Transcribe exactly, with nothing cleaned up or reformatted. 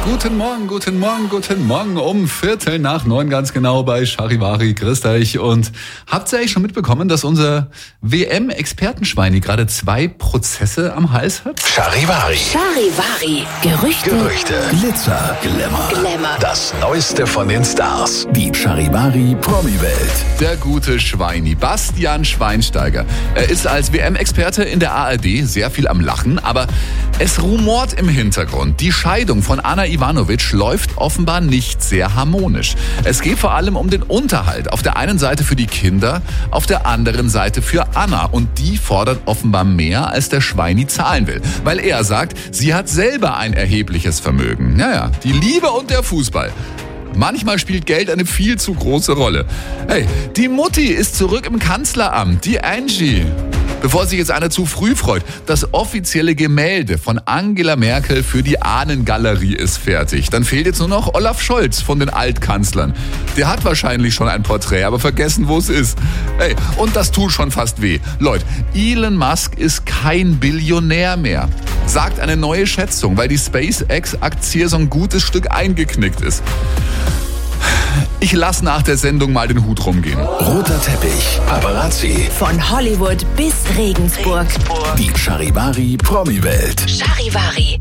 Guten Morgen, guten Morgen, guten Morgen. Um Viertel nach neun ganz genau bei Charivari. Grüßt euch. Und habt ihr eigentlich schon mitbekommen, dass unser W M-Expertenschweini gerade zwei Prozesse am Hals hat? Charivari. Charivari. Gerüchte. Gerüchte. Glitzer, Glamour. Glamour. Das Neueste von den Stars. Die Charivari Promi-Welt. Der gute Schweini, Bastian Schweinsteiger. Er ist als W M-Experte in der A R D sehr viel am Lachen, aber es rumort im Hintergrund. Die Scheidung von Anna Ivanovic läuft offenbar nicht sehr harmonisch. Es geht vor allem um den Unterhalt. Auf der einen Seite für die Kinder, auf der anderen Seite für Anna. Und die fordert offenbar mehr, als der Schweini zahlen will. Weil er sagt, sie hat selber ein erhebliches Vermögen. Naja, die Liebe und der Fußball. Manchmal spielt Geld eine viel zu große Rolle. Hey, die Mutti ist zurück im Kanzleramt, die Angie. Bevor sich jetzt einer zu früh freut, das offizielle Gemälde von Angela Merkel für die Ahnengalerie ist fertig. Dann fehlt jetzt nur noch Olaf Scholz von den Altkanzlern. Der hat wahrscheinlich schon ein Porträt, aber vergessen, wo es ist. Hey, und das tut schon fast weh. Leute, Elon Musk ist kein Billionär mehr, sagt eine neue Schätzung, weil die SpaceX-Aktie so ein gutes Stück eingeknickt ist. Ich lasse nach der Sendung mal den Hut rumgehen. Roter Teppich, Paparazzi. Von Hollywood bis Regensburg. Die Charivari Promi-Welt. Charivari.